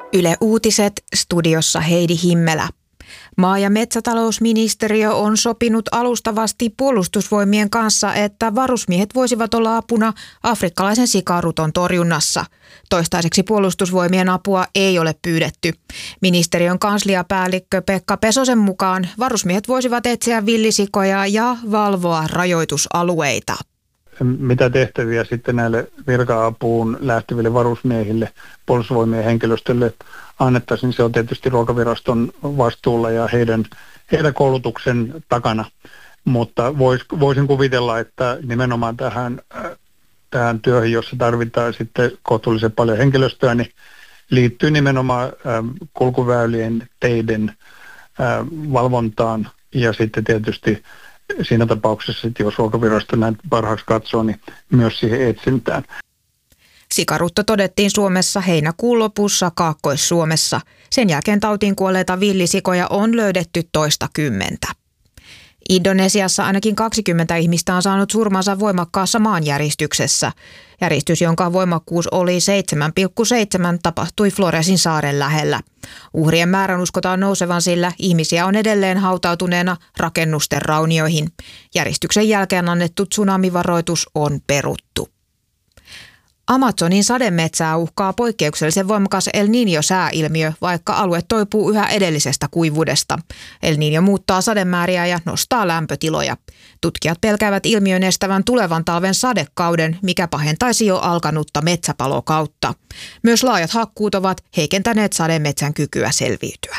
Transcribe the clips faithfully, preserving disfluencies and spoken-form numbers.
Yle Uutiset, studiossa Heidi Himmelä. Maa- ja metsätalousministeriö on sopinut alustavasti puolustusvoimien kanssa, että varusmiehet voisivat olla apuna afrikkalaisen sikaruton torjunnassa. Toistaiseksi puolustusvoimien apua ei ole pyydetty. Ministeriön kansliapäällikkö Pekka Pesosen mukaan varusmiehet voisivat etsiä villisikoja ja valvoa rajoitusalueita. Mitä tehtäviä sitten näille virka-apuun lähteville varusmiehille, puolustusvoimien henkilöstölle annettaisiin, se on tietysti Ruokaviraston vastuulla ja heidän, heidän koulutuksen takana. Mutta vois, voisin kuvitella, että nimenomaan tähän, tähän työhön, jossa tarvitaan sitten kohtuullisen paljon henkilöstöä, niin liittyy nimenomaan kulkuväylien, teiden valvontaan ja sitten tietysti siinä tapauksessa, että jos Ruokavirasto näin parhaaksi katsoo, niin myös siihen etsintään. Sikarutto todettiin Suomessa heinäkuun lopussa Kaakkois-Suomessa. Sen jälkeen tautiin kuolleita villisikoja on löydetty toista kymmentä. Indonesiassa ainakin kaksikymmentä ihmistä on saanut surmansa voimakkaassa maanjäristyksessä. Järistys, jonka voimakkuus oli seitsemän pilkku seitsemän, tapahtui Floresin saaren lähellä. Uhrien määrän uskotaan nousevan, sillä ihmisiä on edelleen hautautuneena rakennusten raunioihin. Järistyksen jälkeen annettu tsunamivaroitus on peruttu. Amazonin sademetsää uhkaa poikkeuksellisen voimakas El Niño-sääilmiö, vaikka alue toipuu yhä edellisestä kuivuudesta. El Niño muuttaa sademääriä ja nostaa lämpötiloja. Tutkijat pelkäävät ilmiön estävän tulevan talven sadekauden, mikä pahentaisi jo alkanutta metsäpalokautta. Myös laajat hakkuut ovat heikentäneet sademetsän kykyä selviytyä.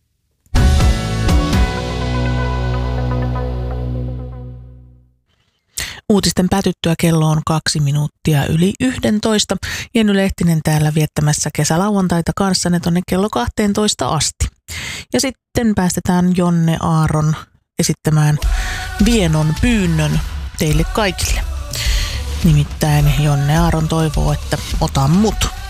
Uutisten päätyttyä kello on kaksi minuuttia yli yhdentoista. Jenny Lehtinen täällä viettämässä kesälauantaita kanssanne tonne kello kahteentoista asti. Ja sitten päästetään Jonne Aaron esittämään vienon pyynnön teille kaikille. Nimittäin Jonne Aaron toivoo, että ota mut.